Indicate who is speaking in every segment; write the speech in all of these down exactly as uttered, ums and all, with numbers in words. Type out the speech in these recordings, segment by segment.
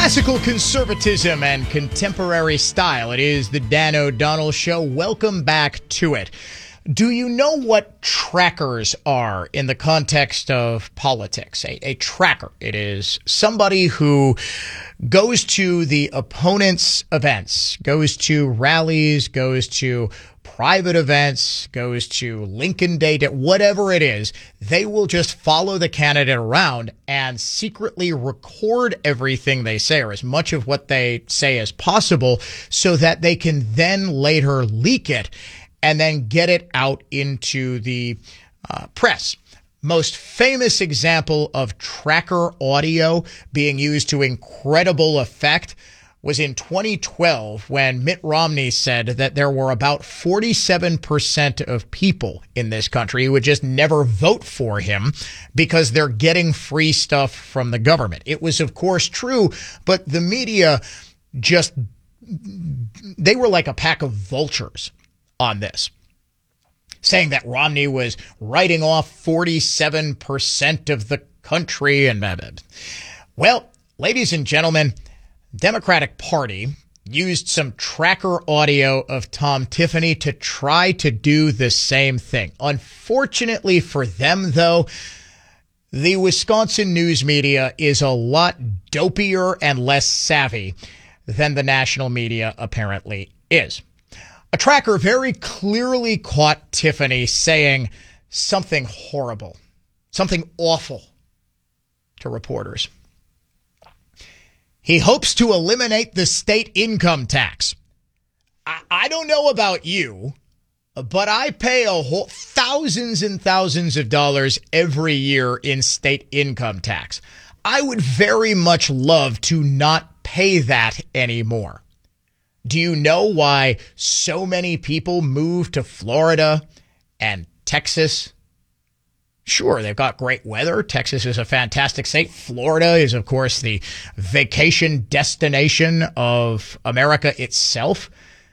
Speaker 1: Classical conservatism and contemporary style. It is the Dan O'Donnell Show. Welcome back to it. Do you know what trackers are in the context of politics? A, a tracker. It is somebody who goes to the opponent's events, goes to rallies, goes to private events, goes to Lincoln Day, whatever it is. They will just follow the candidate around and secretly record everything they say, or as much of what they say as possible, so that they can then later leak it and then get it out into the uh, press. Most famous example of tracker audio being used to incredible effect was in twenty twelve when Mitt Romney said that there were about forty-seven percent of people in this country who would just never vote for him because they're getting free stuff from the government. It was, of course, true, but the media just, they were like a pack of vultures on this, saying that Romney was writing off forty-seven percent of the country. And well, ladies and gentlemen, Democratic Party used some tracker audio of Tom Tiffany to try to do the same thing. Unfortunately for them, though, the Wisconsin news media is a lot dopier and less savvy than the national media apparently is. A tracker very clearly caught Tiffany saying something horrible, something awful to reporters. He hopes to eliminate the state income tax. I, I don't know about you, but I pay a whole thousands and thousands of dollars every year in state income tax. I would very much love to not pay that anymore. Do you know why so many people move to Florida and Texas? Sure, they've got great weather. Texas is a fantastic state. Florida is, of course, the vacation destination of America itself.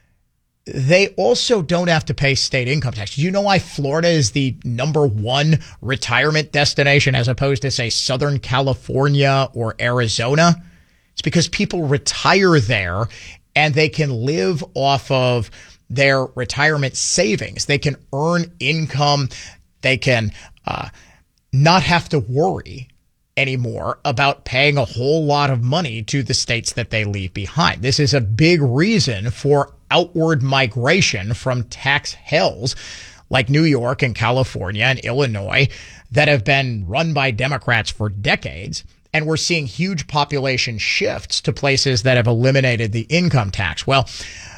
Speaker 1: They also don't have to pay state income tax. Do you know why Florida is the number one retirement destination as opposed to, say, Southern California or Arizona? It's because people retire there and they can live off of their retirement savings. They can earn income. They can uh, not have to worry anymore about paying a whole lot of money to the states that they leave behind. This is a big reason for outward migration from tax hells like New York and California and Illinois that have been run by Democrats for decades. And we're seeing huge population shifts to places that have eliminated the income tax. Well,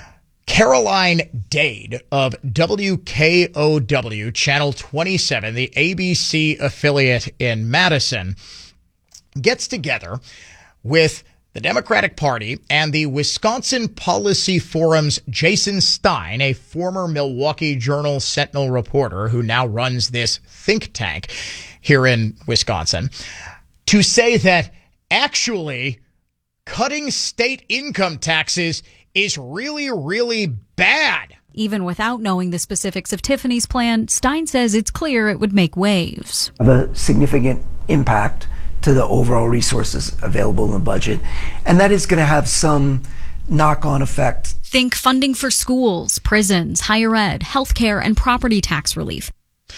Speaker 1: Caroline Dade of W K O W Channel twenty-seven, the A B C affiliate in Madison, gets together with the Democratic Party and the Wisconsin Policy Forum's Jason Stein, a former Milwaukee Journal Sentinel reporter who now runs this think tank here in Wisconsin, to say that actually cutting state income taxes is really, really bad.
Speaker 2: Even without knowing the specifics of Tiffany's plan, Stein says it's clear it would make waves.
Speaker 3: Have a significant impact to the overall resources available in the budget, and that is going to have some knock-on effect.
Speaker 2: Think funding for schools, prisons, higher ed, healthcare, and property tax relief.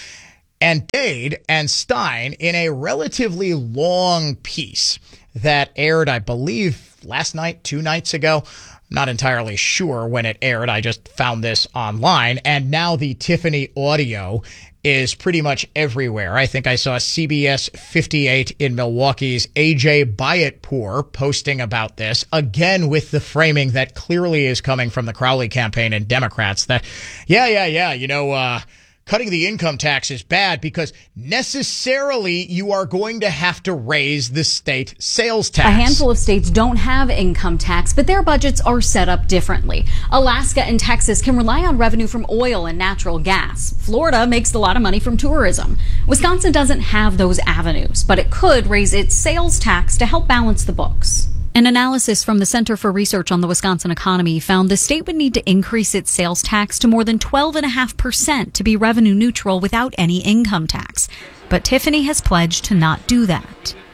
Speaker 1: And Dade and Stein, in a relatively long piece that aired, I believe, last night, two nights ago, not entirely sure when it aired. I just found this online. And now the Tiffany audio is pretty much everywhere. I think I saw C B S fifty-eight in Milwaukee's A J Bayatpour posting about this, again with the framing that clearly is coming from the Crowley campaign and Democrats that, yeah, yeah, yeah, you know, uh, cutting the income tax is bad because necessarily you are going to have to raise the state sales tax.
Speaker 2: A handful of states don't have income tax, but their budgets are set up differently. Alaska and Texas can rely on revenue from oil and natural gas. Florida makes a lot of money from tourism. Wisconsin doesn't have those avenues, but it could raise its sales tax to help balance the books. An analysis from the Center for Research on the Wisconsin Economy found the state would need to increase its sales tax to more than twelve point five percent to be revenue neutral without any income tax. But Tiffany has pledged to not do that.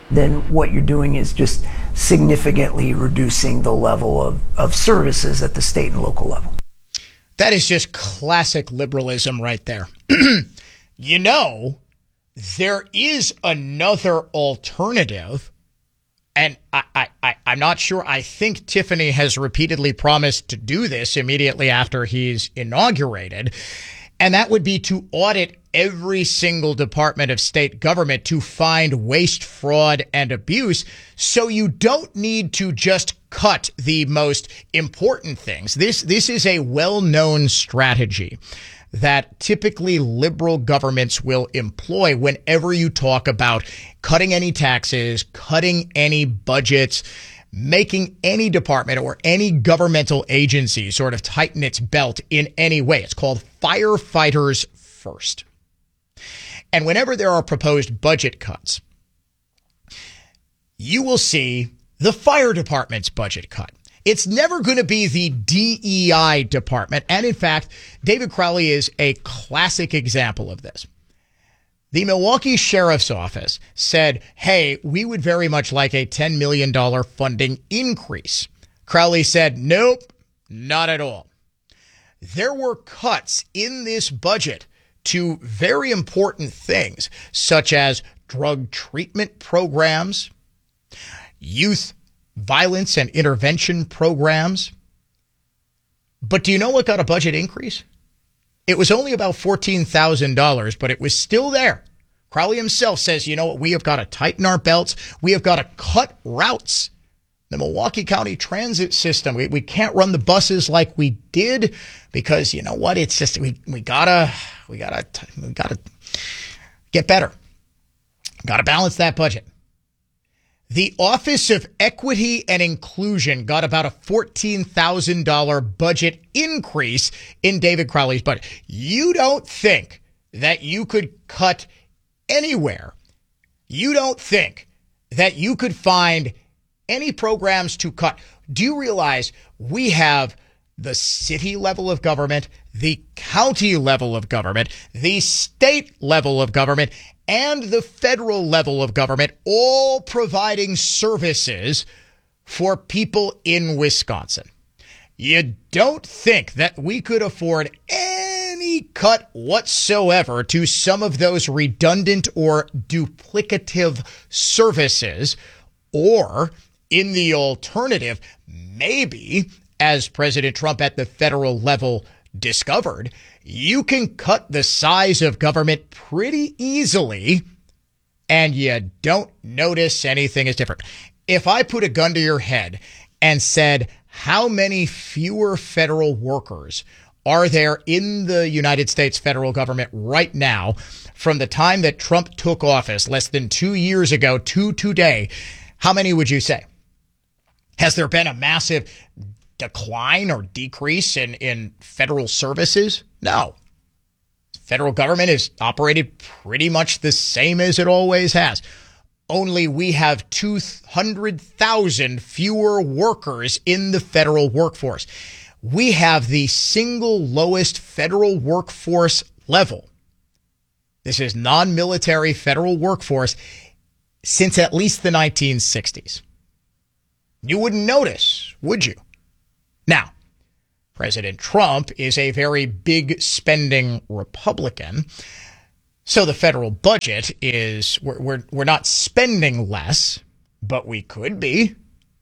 Speaker 3: then what you're doing is just significantly reducing the level of, of services at the state and local level.
Speaker 1: That is just classic liberalism right there. You know, there is another alternative, and I, I, I, I'm not sure. I think Tiffany has repeatedly promised to do this immediately after he's inaugurated, and that would be to audit every single department of state government to find waste, fraud, and abuse, so you don't need to just cut the most important things. This, this is a well-known strategy that typically liberal governments will employ whenever you talk about cutting any taxes, cutting any budgets, making any department or any governmental agency sort of tighten its belt in any way. It's called firefighters first. And whenever there are proposed budget cuts, you will see the fire department's budget cut. It's never going to be the D E I department. And in fact, David Crowley is a classic example of this. The Milwaukee Sheriff's Office said, hey, we would very much like a ten million dollars funding increase. Crowley said, nope, not at all. There were cuts in this budget to very important things, such as drug treatment programs, youth violence and intervention programs. But do you know what got a budget increase? It was only about fourteen thousand dollars, but it was still there. Crowley himself says, you know what, we have got to tighten our belts. We have got to cut routes. The Milwaukee County transit system, we, we can't run the buses like we did because, you know what, it's just, we, we gotta, we gotta, we gotta get better. Gotta balance that budget. The Office of Equity and Inclusion got about a fourteen thousand dollars budget increase in David Crowley's budget. You don't think that you could cut anywhere. You don't think that you could find any programs to cut. Do you realize we have the city level of government, the county level of government, the state level of government, and the federal level of government all providing services for people in Wisconsin? You don't think that we could afford any cut whatsoever to some of those redundant or duplicative services, or in the alternative, maybe, as President Trump at the federal level discovered, you can cut the size of government pretty easily and you don't notice anything is different. If I put a gun to your head and said, how many fewer federal workers are there in the United States federal government right now from the time that Trump took office less than two years ago to today, how many would you say? Has there been a massive decline or decrease in, in federal services? No. Federal government is operated pretty much the same as it always has. Only we have two hundred thousand fewer workers in the federal workforce. We have the single lowest federal workforce level. This is non-military federal workforce since at least the nineteen sixties. You wouldn't notice, would you? Now, President Trump is a very big spending Republican. So the federal budget is, we're, we're, we're not spending less, but we could be,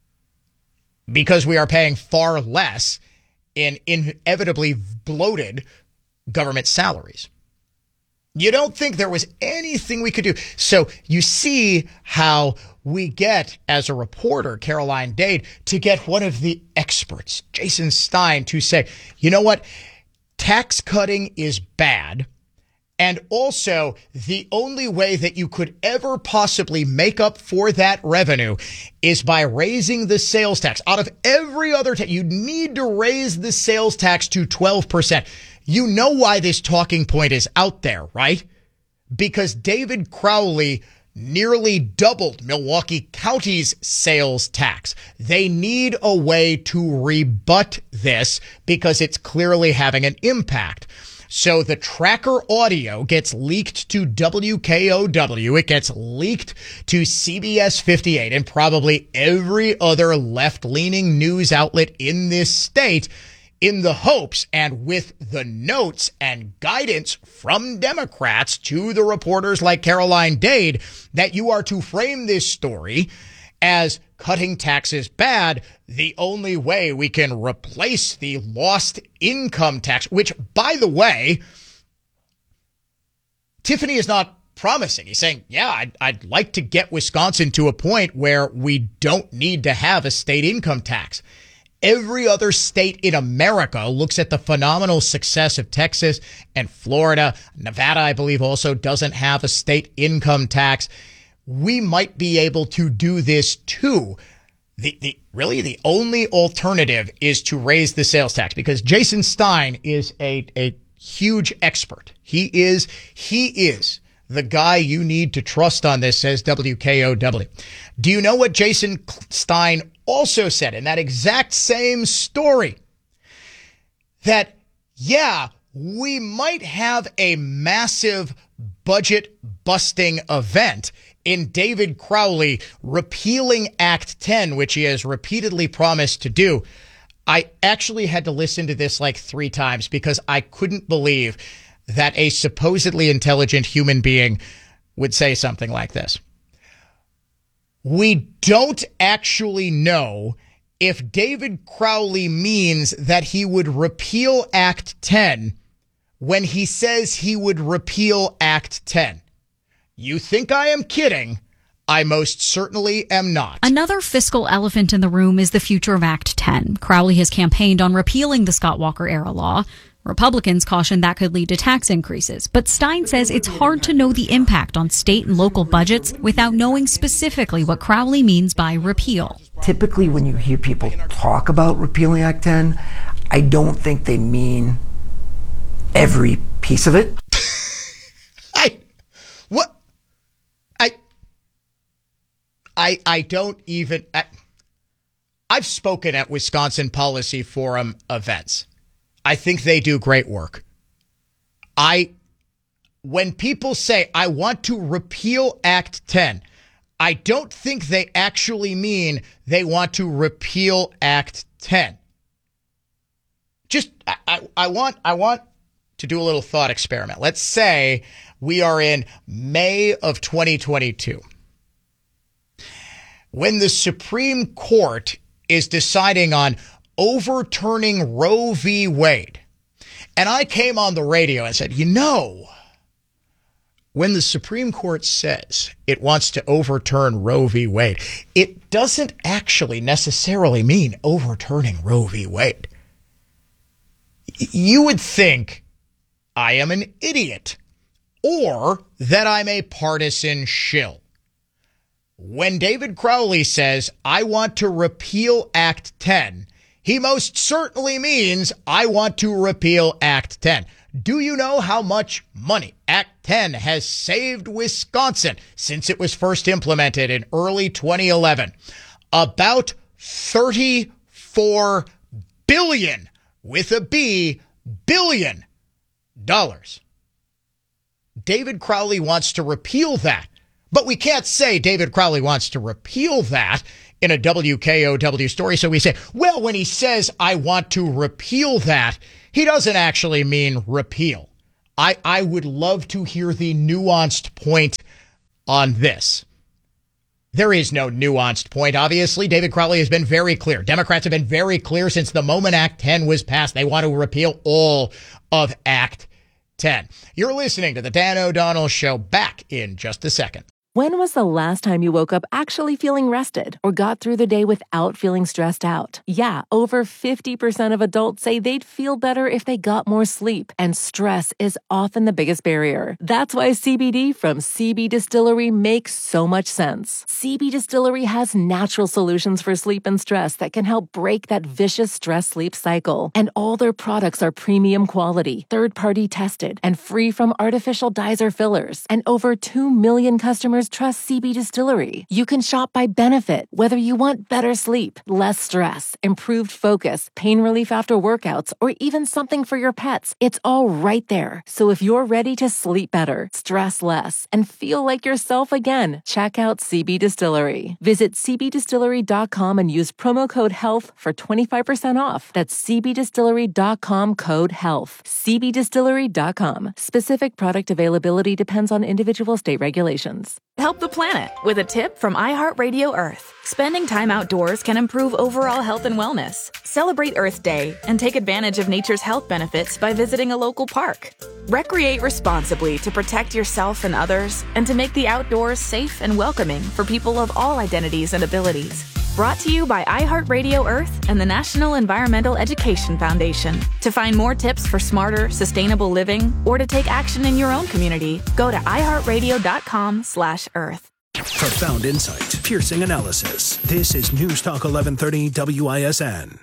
Speaker 1: because we are paying far less in inevitably bloated government salaries. You don't think there was anything we could do. So you see how we get, as a reporter, Caroline Dade, to get one of the experts, Jason Stein, to say, you know what? Tax cutting is bad. And also, the only way that you could ever possibly make up for that revenue is by raising the sales tax. Out of every other tax, you need to raise the sales tax to twelve percent. You know why this talking point is out there, right? Because David Crowley nearly doubled Milwaukee County's sales tax. They need a way to rebut this because it's clearly having an impact. So the tracker audio gets leaked to W K O W. It gets leaked to C B S fifty-eight and probably every other left-leaning news outlet in this state, in the hopes and with the notes and guidance from Democrats to the reporters like Caroline Dade that you are to frame this story as cutting taxes bad, the only way we can replace the lost income tax, which, by the way, Tiffany is not promising. He's saying, yeah, I'd, I'd like to get Wisconsin to a point where we don't need to have a state income tax. Every other state in America looks at the phenomenal success of Texas and Florida. Nevada, I believe, also doesn't have a state income tax. We might be able to do this too. The, the really the only alternative is to raise the sales tax, because Jason Stein is a, a huge expert. He is, he is the guy you need to trust on this, says W K O W. Do you know what Jason Stein also said in that exact same story? That, yeah, we might have a massive budget busting event in David Crowley repealing Act ten, which he has repeatedly promised to do. I actually had to listen to this like three times because I couldn't believe that a supposedly intelligent human being would say something like this. We don't actually know if David Crowley means that he would repeal Act ten when he says he would repeal Act ten. You think I am kidding? I most certainly am not.
Speaker 2: Another fiscal elephant in the room is the future of Act ten. Crowley has campaigned on repealing the Scott Walker-era law. Republicans caution that could lead to tax increases, but Stein says it's hard to know the impact on state and local budgets without knowing specifically what Crowley means by repeal.
Speaker 3: Typically, when you hear people talk about repealing Act ten, I don't think they mean every piece of it.
Speaker 1: I, what? I, I, I don't even, I, I've spoken at Wisconsin Policy Forum events. I think they do great work. I, when people say, I want to repeal Act ten, I don't think they actually mean they want to repeal Act ten. Just, I, I, I want, I want to do a little thought experiment. Let's say we are in May of twenty twenty-two. When the Supreme Court is deciding on overturning Roe v. Wade. And I came on the radio and said, you know, when the Supreme Court says it wants to overturn Roe v. Wade, it doesn't actually necessarily mean overturning Roe v. Wade. You would think I am an idiot or that I'm a partisan shill. When David Crowley says, I want to repeal Act ten, he most certainly means I want to repeal Act ten. Do you know how much money Act ten has saved Wisconsin since it was first implemented in early twenty eleven? About thirty-four billion, with a B, billion dollars. David Crowley wants to repeal that, but we can't say David Crowley wants to repeal that in a W K O W story. So we say, well, when he says, I want to repeal that, he doesn't actually mean repeal. I, I would love to hear the nuanced point on this. There is no nuanced point, obviously. David Crowley has been very clear. Democrats have been very clear since the moment Act ten was passed. They want to repeal all of Act ten. You're listening to the Dan O'Donnell Show. Back in just a second.
Speaker 4: When was the last time you woke up actually feeling rested or got through the day without feeling stressed out? Yeah, over fifty percent of adults say they'd feel better if they got more sleep, and stress is often the biggest barrier. That's why C B D from C B Distillery makes so much sense. C B Distillery has natural solutions for sleep and stress that can help break that vicious stress-sleep cycle. And all their products are premium quality, third-party tested, and free from artificial dyes or fillers. And over two million customers customers trust C B Distillery. You can shop by benefit, whether you want better sleep, less stress, improved focus, pain relief after workouts, or even something for your pets. It's all right there. So if you're ready to sleep better, stress less, and feel like yourself again, check out C B Distillery. Visit c b distillery dot com and use promo code HEALTH for twenty-five percent off. That's c b distillery dot com code HEALTH. c b distillery dot com. Specific product availability depends on individual state regulations.
Speaker 5: Help the planet with a tip from iHeartRadio Earth. Spending time outdoors can improve overall health and wellness. Celebrate Earth Day and take advantage of nature's health benefits by visiting a local park. Recreate responsibly to protect yourself and others and to make the outdoors safe and welcoming for people of all identities and abilities. Brought to you by iHeartRadio Earth and the National Environmental Education Foundation. To find more tips for smarter, sustainable living or to take action in your own community, go to iHeartRadio.com slash Earth.
Speaker 6: Profound insight, piercing analysis. This is News Talk eleven thirty W I S N.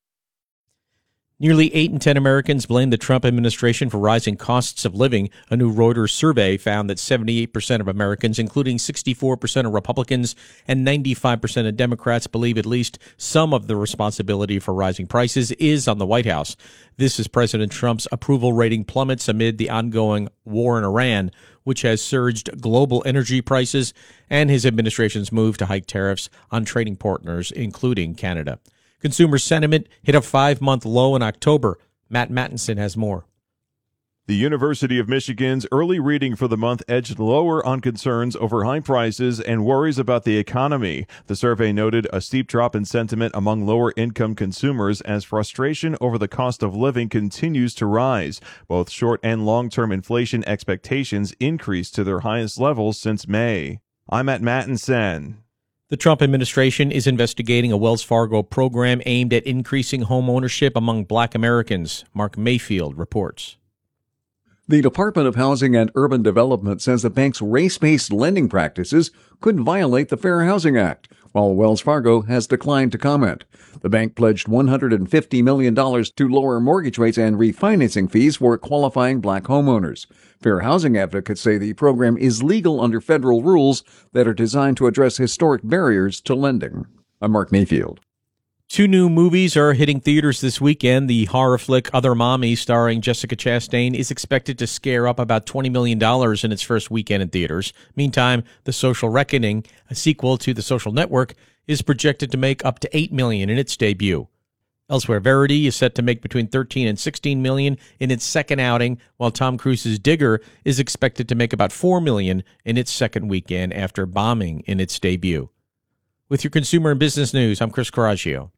Speaker 7: Nearly eight in ten Americans blame the Trump administration for rising costs of living. A new Reuters survey found that seventy-eight percent of Americans, including sixty-four percent of Republicans and ninety-five percent of Democrats, believe at least some of the responsibility for rising prices is on the White House. This is President Trump's approval rating plummets amid the ongoing war in Iran, which has surged global energy prices, and his administration's move to hike tariffs on trading partners, including Canada. Consumer sentiment hit a five-month low in October. Matt Mattinson has more.
Speaker 8: The University of Michigan's early reading for the month edged lower on concerns over high prices and worries about the economy. The survey noted a steep drop in sentiment among lower-income consumers as frustration over the cost of living continues to rise. Both short- and long-term inflation expectations increased to their highest levels since May. I'm Matt Mattinson.
Speaker 7: The Trump administration is investigating a Wells Fargo program aimed at increasing home ownership among black Americans. Mark Mayfield reports.
Speaker 9: The Department of Housing and Urban Development says the bank's race-based lending practices could violate the Fair Housing Act, while Wells Fargo has declined to comment. The bank pledged one hundred fifty million dollars to lower mortgage rates and refinancing fees for qualifying black homeowners. Fair housing advocates say the program is legal under federal rules that are designed to address historic barriers to lending. I'm Mark Mayfield.
Speaker 7: Two new movies are hitting theaters this weekend. The horror flick Other Mommy, starring Jessica Chastain, is expected to scare up about twenty million dollars in its first weekend in theaters. Meantime, The Social Reckoning, a sequel to The Social Network, is projected to make up to eight million dollars in its debut. Elsewhere, Verity is set to make between thirteen and sixteen million dollars in its second outing, while Tom Cruise's Digger is expected to make about four million dollars in its second weekend after bombing in its debut. With your consumer and business news, I'm Chris Coraggio.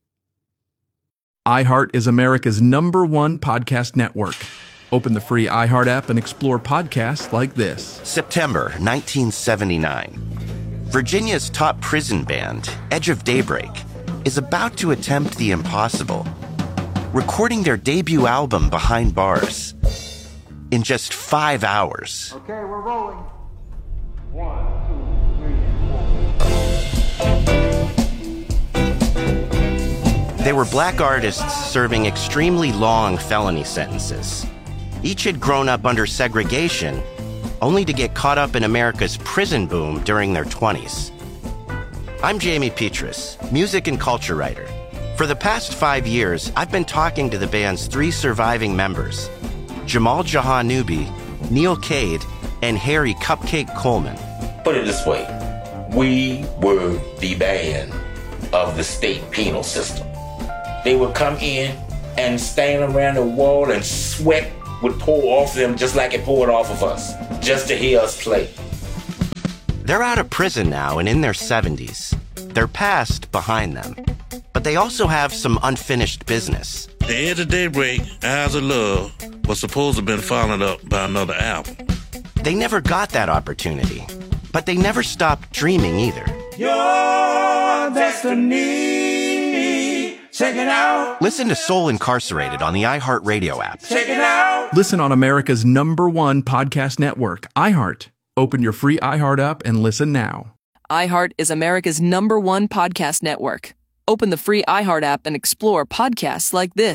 Speaker 10: iHeart is America's number one podcast network. Open the free iHeart app and explore podcasts like this.
Speaker 11: September nineteen seventy-nine. Virginia's top prison band, Edge of Daybreak, is about to attempt the impossible, recording their debut album Behind Bars in just five hours.
Speaker 12: Okay, we're rolling. One, two, three,
Speaker 11: They were black artists serving extremely long felony sentences. Each had grown up under segregation, only to get caught up in America's prison boom during their twenties. I'm Jamie Petrus, music and culture writer. For the past five years, I've been talking to the band's three surviving members, Jamal Jahanoubi, Neil Cade, and Harry Cupcake Coleman.
Speaker 13: Put it this way, we were the band of the state penal system. They would come in and stand around the wall and sweat would pour off them just like it poured off of us, just to hear us play.
Speaker 11: They're out of prison now and in their seventies. Their past behind them. But they also have some unfinished business.
Speaker 14: The Edge of Daybreak, Eyes of Love, was supposed to have been followed up by another album.
Speaker 11: They never got that opportunity, but they never stopped dreaming either.
Speaker 12: Your destiny. Check it out.
Speaker 11: Listen to Soul Incarcerated on the iHeartRadio app.
Speaker 12: Check it out.
Speaker 10: Listen on America's number one podcast network, iHeart. Open your free iHeart app and listen now.
Speaker 15: iHeart is America's number one podcast network. Open the free iHeart app and explore podcasts like this.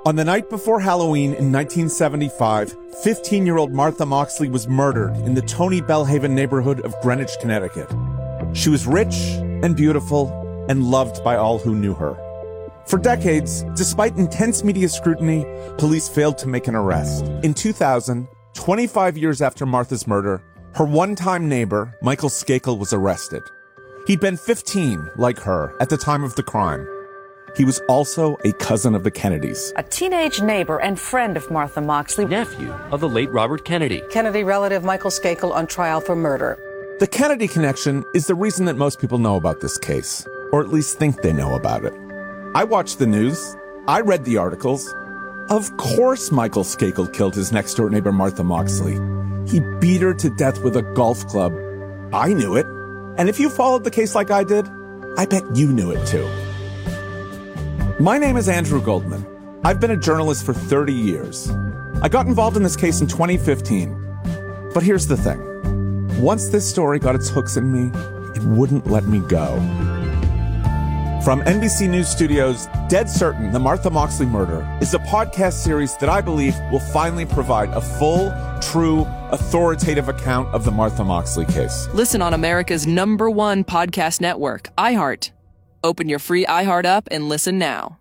Speaker 15: On the night before Halloween in nineteen seventy-five, fifteen-year-old Martha Moxley was murdered in the Tony Bellhaven neighborhood of Greenwich, Connecticut. She was rich and beautiful and loved by all who knew her. For decades, despite intense media scrutiny, police failed to make an arrest. In two thousand, twenty-five years after Martha's murder, her one-time neighbor, Michael Skakel, was arrested. He'd been fifteen, like her, at the time of the crime. He was also a cousin of the Kennedys.
Speaker 16: A teenage neighbor and friend of Martha Moxley.
Speaker 17: Nephew of the late Robert Kennedy.
Speaker 16: Kennedy relative Michael Skakel on trial for murder.
Speaker 15: The Kennedy connection is the reason that most people know about this case, or at least think they know about it. I watched the news. I read the articles. Of course Michael Skakel killed his next-door neighbor Martha Moxley. He beat her to death with a golf club. I knew it. And if you followed the case like I did, I bet you knew it too. My name is Andrew Goldman. I've been a journalist for thirty years. I got involved in this case in twenty fifteen. But here's the thing. Once this story got its hooks in me, it wouldn't let me go. From N B C News Studios, Dead Certain, The Martha Moxley Murder is a podcast series that I believe will finally provide a full, true, authoritative account of the Martha Moxley case.
Speaker 18: Listen on America's number one podcast network, iHeart. Open your free iHeart app and listen now.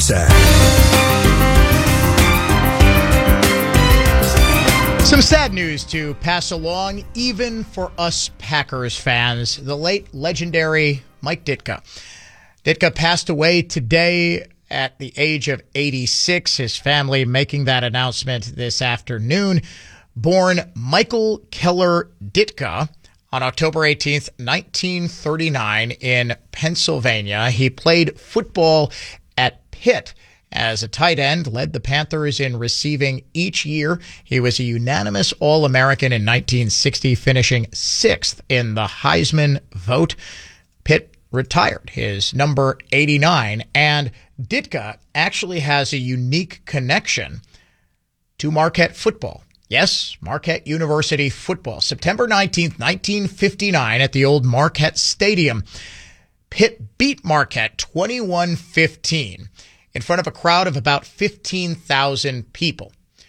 Speaker 1: Some sad news to pass along, even for us Packers fans. The late legendary Mike Ditka. Ditka passed away today at the age of eighty-six. His family making that announcement this afternoon. Born Michael Keller Ditka on October eighteenth, nineteen thirty-nine in Pennsylvania. He played football at Pitt as a tight end, led the Panthers in receiving each year. He was a unanimous All-American in nineteen sixty, finishing sixth in the Heisman vote. Pitt retired his number eighty-nine, and Ditka actually has a unique connection to Marquette football. Yes, Marquette University football. September nineteenth, nineteen fifty-nine at the old Marquette Stadium. Pitt beat Marquette twenty-one fifteen in front of a crowd of about fifteen thousand people.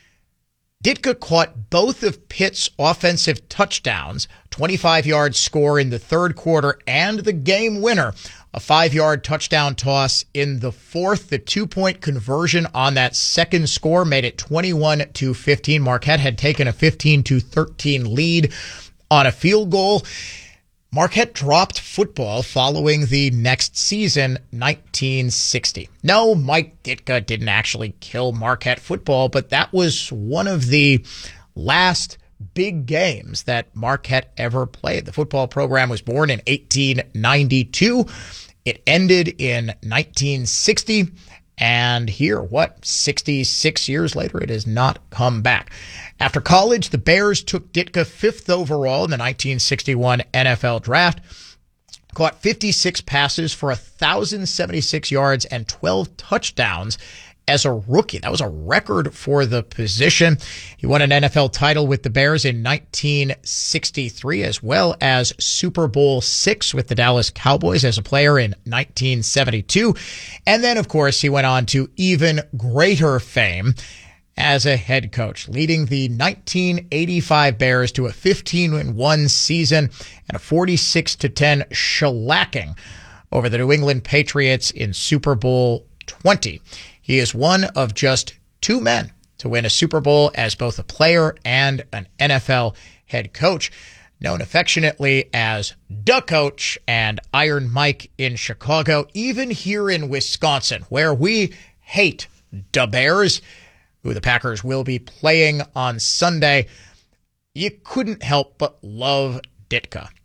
Speaker 1: Ditka caught both of Pitt's offensive touchdowns, twenty-five-yard score in the third quarter, and the game winner, a five-yard touchdown toss in the fourth. The two-point conversion on that second score made it twenty-one to fifteen. Marquette had taken a fifteen to thirteen lead on a field goal. Marquette dropped football following the next season, nineteen sixty. No, Mike Ditka didn't actually kill Marquette football, but that was one of the last big games that Marquette ever played. The football program was born in eighteen ninety-two. It ended in nineteen sixty. And here, what, sixty-six years later, it has not come back. After college, the Bears took Ditka fifth overall in the nineteen sixty-one N F L draft. Caught fifty-six passes for one thousand seventy-six yards and twelve touchdowns as a rookie. That was a record for the position. He won an N F L title with the Bears in nineteen sixty-three, as well as Super Bowl six with the Dallas Cowboys as a player in nineteen seventy-two. And then, of course, he went on to even greater fame as a head coach, leading the nineteen eighty-five Bears to a fifteen and one season and a forty-six to ten shellacking over the New England Patriots in Super Bowl twenty. He is one of just two men to win a Super Bowl as both a player and an N F L head coach, known affectionately as Da Coach and Iron Mike in Chicago, even here in Wisconsin, where we hate Da Bears, who the Packers will be playing on Sunday. You couldn't help but love Ditka.